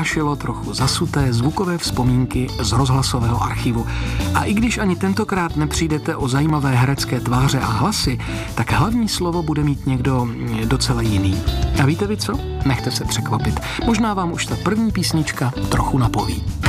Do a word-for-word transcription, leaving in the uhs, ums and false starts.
přinášelo trochu zasuté zvukové vzpomínky z rozhlasového archivu. A i když ani tentokrát nepřijdete o zajímavé herecké tváře a hlasy, tak hlavní slovo bude mít někdo docela jiný. A víte vy co? Nechte se překvapit. Možná vám už ta první písnička trochu napoví.